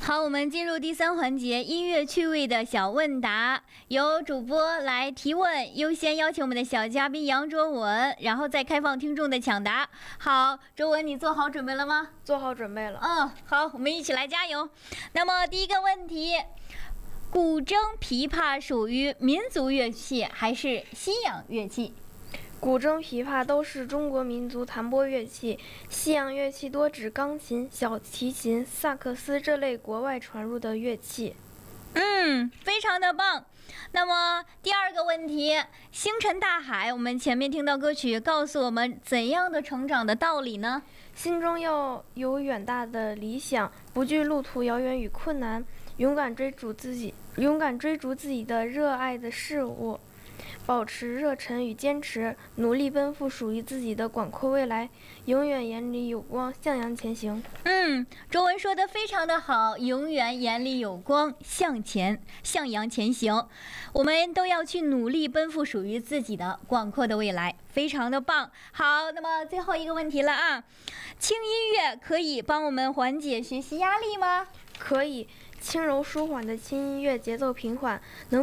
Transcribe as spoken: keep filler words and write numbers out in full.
好，我们进入第三环节音乐趣味的小问答，由主播来提问，优先邀请我们的小嘉宾杨卓文，然后再开放听众的抢答。好，卓文，你做好准备了吗？ 做好准备了。 嗯，好，我们一起来加油。那么第一个问题，古筝、琵琶属于民族乐器还是西洋乐器？ 古筝、琵琶都是中国民族弹拨乐器，西洋乐器多指钢琴、小提琴、萨克斯这类国外传入的乐器。 嗯，非常的棒。那么第二个问题，星辰大海，我们前面听到歌曲告诉我们怎样的成长的道理呢？ 心中要有远大的理想，不惧路途遥远与困难，勇敢追逐自己，勇敢追逐自己的热爱的事物。保持热忱与坚持，努力奔赴属于自己的广阔未来，永远眼里有光，向阳前行。 嗯，卓文说的非常的好，永远眼里有光，向前，向阳前行。我们都要去努力奔赴属于自己的广阔的未来，非常的棒。好，那么最后一个问题了啊，轻音乐可以帮我们缓解学习压力吗？ 可以，轻柔舒缓的轻音乐节奏平缓，能